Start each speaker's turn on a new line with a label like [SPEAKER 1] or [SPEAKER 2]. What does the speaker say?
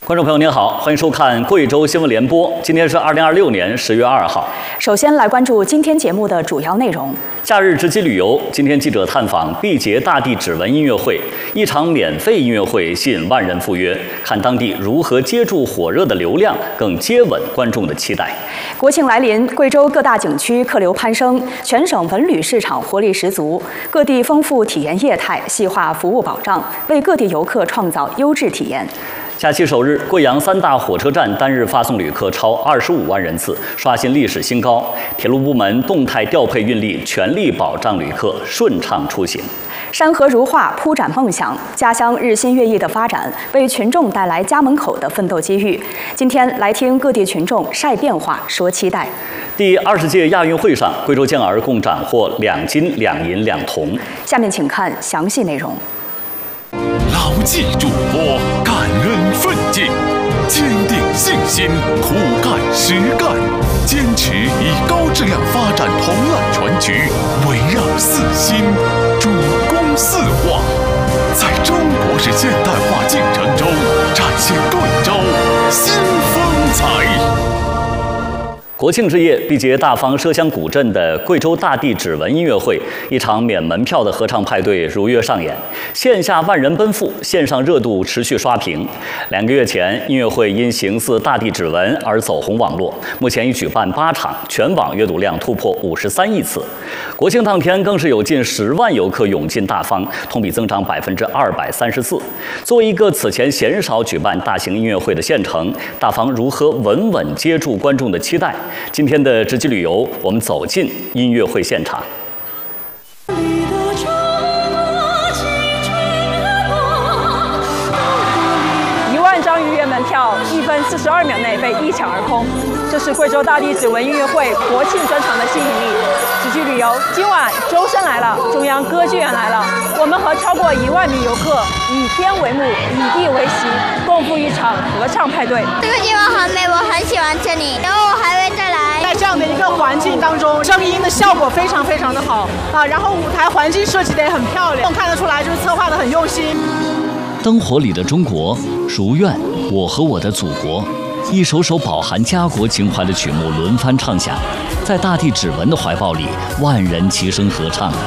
[SPEAKER 1] 观众朋友您好，欢迎收看贵州新闻联播。今天是2026年10月2号。
[SPEAKER 2] 首先来关注今天节目的主要内容。
[SPEAKER 1] 假日直击旅游，今天记者探访毕节大地指纹音乐会，一场免费音乐会吸引万人赴约，看当地如何接住火热的流量，更接稳观众的期待。
[SPEAKER 2] 国庆来临，贵州各大景区客流攀升，全省文旅市场活力十足，各地丰富体验业态，细化服务保障，为各地游客创造优质体验。
[SPEAKER 1] 假期首日，贵阳3大火车站单日发送旅客超25万人次，刷新历史新高。铁路部门动态调配运力，全力保障旅客顺畅出行。
[SPEAKER 2] 山河如画，铺展梦想，家乡日新月异的发展，为群众带来家门口的奋斗机遇。今天来听各地群众晒变化，说期待。
[SPEAKER 1] 第20届亚运会上，贵州健儿共斩获2金2银2铜。
[SPEAKER 2] 下面请看详细内容。
[SPEAKER 3] 牢记嘱托，感恩奋进，坚定信心，苦干实干，坚持以高质量发展同揽全局，围绕4新，主攻4化，在中国式现代化进程中展现贵州新风采。
[SPEAKER 1] 国庆之夜，毕节大方麝乡古镇的贵州大地指纹音乐会，一场免门票的合唱派对如约上演，线下万人奔赴，线上热度持续刷屏。2个月前，音乐会因形似大地指纹而走红网络，目前已举办8场，全网阅读量突破53亿次。国庆当天，更是有近10万游客涌进大方，同比增长234%。作为一个此前鲜少举办大型音乐会的县城，大方如何稳稳接住观众的期待？今天的直击旅游，我们走进音乐会现场。
[SPEAKER 4] 1万张预约门票，1分42秒内被一抢而空，这是贵州大地指纹音乐会国庆专场的吸引力。直击旅游，今晚周深来了，中央歌剧院来了，我们和超过1万名游客以天为幕，以地为席，共赴一场合唱派对。
[SPEAKER 5] 这个地方很美，我很喜欢这里，然后我还会再来。
[SPEAKER 4] 在这样的一个环境当中，声音的效果非常的好啊，然后舞台环境设计得也很漂亮，看得出来就是策划得很用心。
[SPEAKER 6] 灯火里的中国，如愿，我和我的祖国，一首首饱含家国情怀的曲目轮番唱响，在大地指纹的怀抱里，万人齐声合唱，